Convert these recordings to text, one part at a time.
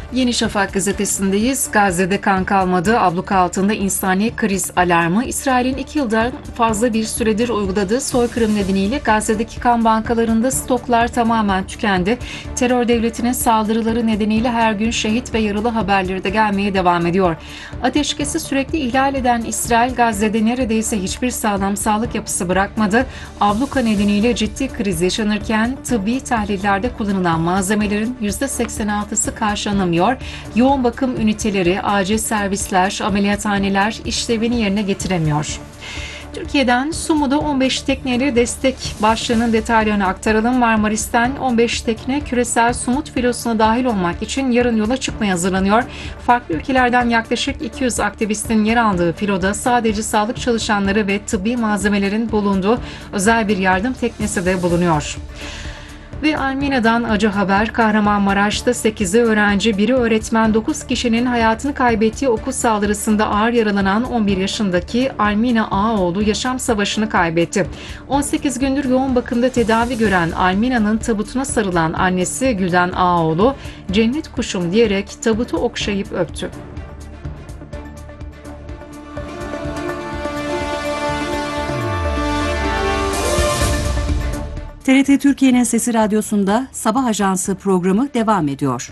Yeni Şafak gazetesindeyiz. Gazze'de kan kalmadı. Abluka altında insani kriz alarmı. İsrail'in 2 yıldan fazla bir süredir uyguladığı soykırım nedeniyle Gazze'deki kan bankalarında stoklar tamamen tükendi. Terör devletinin saldırıları nedeniyle her gün şehit ve yaralı haberleri de gelmeye devam ediyor. Ateşkesi sürekli ihlal eden İsrail, Gazze'de neredeyse hiçbir sağlam sağlık yapısı bırakmadı. Abluka nedeniyle ciddi kriz yaşanırken tıbbi tahlillerde kullanılan malzemelerin %86'sı karşılanamıyor. Yoğun bakım üniteleri, acil servisler, ameliyathaneler işlevini yerine getiremiyor. Türkiye'den Sumu'da 15 tekneyle destek başlığının detaylarını aktaralım. Marmaris'ten 15 tekne küresel Sumut filosuna dahil olmak için yarın yola çıkmaya hazırlanıyor. Farklı ülkelerden yaklaşık 200 aktivistin yer aldığı filoda sadece sağlık çalışanları ve tıbbi malzemelerin bulunduğu özel bir yardım teknesi de bulunuyor. Ve Armina'dan acı haber. Kahramanmaraş'ta 8'i öğrenci, 1'i öğretmen, 9 kişinin hayatını kaybettiği okul saldırısında ağır yaralanan 11 yaşındaki Armina Ağaoğlu yaşam savaşını kaybetti. 18 gündür yoğun bakımda tedavi gören Armina'nın tabutuna sarılan annesi Gülden Ağaoğlu, "Cennet kuşum" diyerek tabutu okşayıp öptü. TRT Türkiye'nin Sesi Radyosu'nda Sabah Ajansı programı devam ediyor.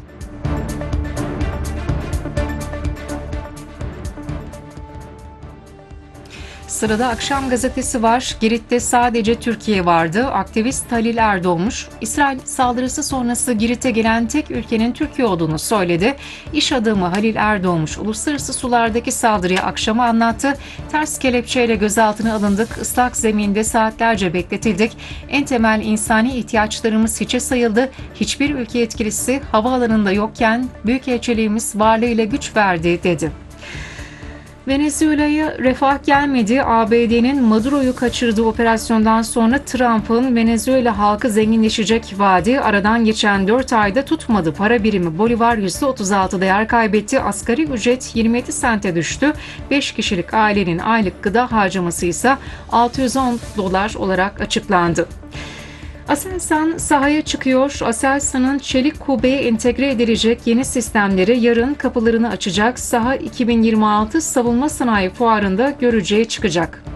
Sırada Akşam Gazetesi var. Girit'te sadece Türkiye vardı. Aktivist Halil Erdoğmuş, İsrail saldırısı sonrası Girit'e gelen tek ülkenin Türkiye olduğunu söyledi. İş adamı Halil Erdoğmuş, uluslararası sulardaki saldırıyı akşama anlattı. Ters kelepçeyle gözaltına alındık. Islak zeminde saatlerce bekletildik. En temel insani ihtiyaçlarımız hiçe sayıldı. Hiçbir ülke yetkilisi havaalanında yokken büyükelçiliğimiz varlığıyla güç verdi, dedi. Venezuela'ya refah gelmedi. ABD'nin Maduro'yu kaçırdığı operasyondan sonra Trump'ın Venezuela halkı zenginleşecek vaadi aradan geçen 4 ayda tutmadı. Para birimi Bolivar %36 değer kaybetti. Asgari ücret 27 sente düştü. 5 kişilik ailenin aylık gıda harcaması ise $610 olarak açıklandı. Aselsan sahaya çıkıyor. Aselsan'ın çelik kubbeye entegre edilecek yeni sistemleri yarın kapılarını açacak. Saha 2026 Savunma Sanayi Fuarı'nda görücüye çıkacak.